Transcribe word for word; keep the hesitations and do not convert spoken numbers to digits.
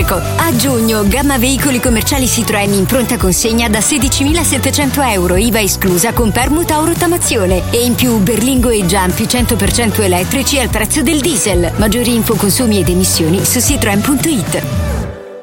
elettrico. A giugno, gamma veicoli commerciali Citroën in pronta consegna da sedicimilasettecento euro, I V A esclusa con permuta o rottamazione. E in più Berlingo e Giampi cento per cento elettrici al prezzo del diesel. Maggiori info, consumi ed emissioni su citroen punto it.